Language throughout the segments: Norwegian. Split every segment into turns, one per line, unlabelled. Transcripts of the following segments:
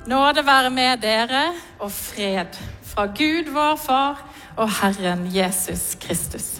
Nåde være med dere og fred fra Gud vår Far og Herren Jesus Kristus.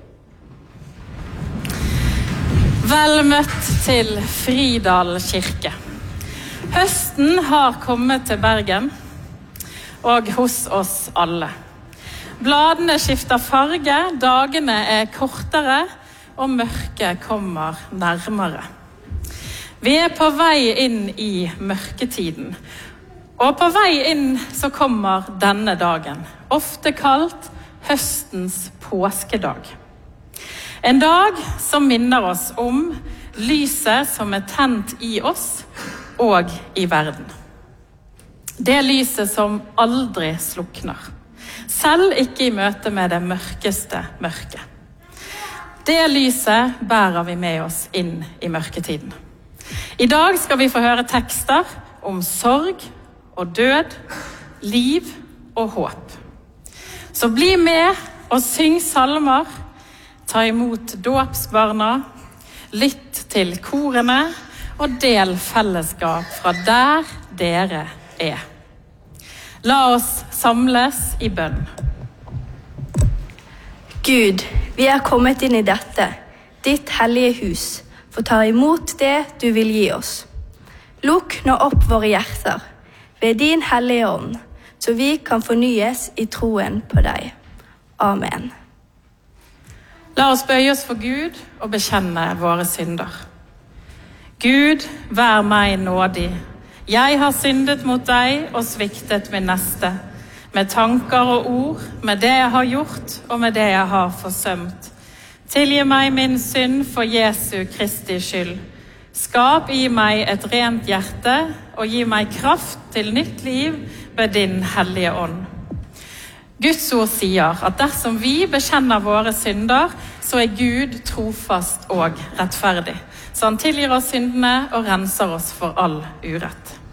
Vel møtt til Fridal kirke. Høsten har kommet til Bergen og hos oss alle. Bladene skifter farge, dagene er kortere og mørket kommer nærmere. Vi er på vei inn i mørketiden. Og på vei inn så kommer denne dagen, ofte kalt høstens påskedag. En dag som minner oss om lyset som er tent i oss og i verden. Det lyset som aldri slukner, selv ikke i møte med det mørkeste mørket. Det lyset bærer vi med oss inn i mørketiden. I dag skal vi få høre tekster om sorg og død, liv og håp. Så bli med og syng salmer, ta imot dåpsbarna, lytt til korene og del fellesskap fra der dere er. La oss samles i bønn.
Gud, vi er kommet inn i dette, ditt hellige hus, for ta imot det du vil gi oss. Lukk nå opp våre hjerter, ved din hellige ånd, så vi kan fornyes i troen på deg. Amen.
La oss bøye oss for Gud og bekjenne våre synder. Gud, vær meg nådig. Jeg har syndet mot deg og sviktet min neste, med tanker og ord, med det jeg har gjort og med det jeg har forsømt. Tilgi meg min synd for Jesu Kristi skyld. Skap i meg et rent hjerte og gi meg kraft til nytt liv ved din hellige ånd. Guds ord sier at dersom vi bekjenner våre synder, så er Gud trofast og rettferdig. Så han tilgir oss syndene og renser oss for all urett.